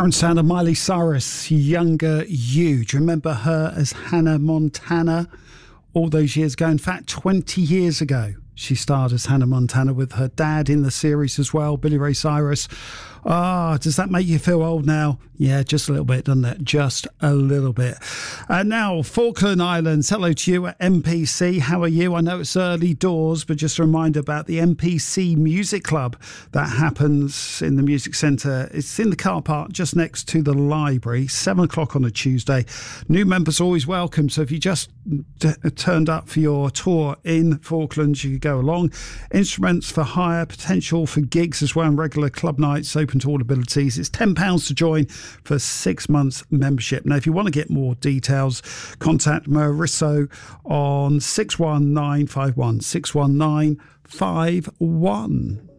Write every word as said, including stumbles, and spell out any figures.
Current sound of Miley Cyrus, Younger You. Do you remember her as Hannah Montana all those years ago? In fact, twenty years ago, she starred as Hannah Montana with her dad in the series as well, Billy Ray Cyrus. Ah, oh, does that make you feel old now? Yeah, just a little bit, doesn't it? Just a little bit. And now, Falkland Islands. Hello to you at M P C. How are you? I know it's early doors, but just a reminder about the M P C Music Club that happens in the Music Centre. It's in the car park just next to the library, seven o'clock on a Tuesday. New members always welcome, so if you just t- turned up for your tour in Falklands, you could go along. Instruments for hire, potential for gigs as well, and regular club nights open to all abilities. It's ten pounds to join for six months membership. Now, if you want to get more details, contact Marisso on six one nine five one, six one nine five one.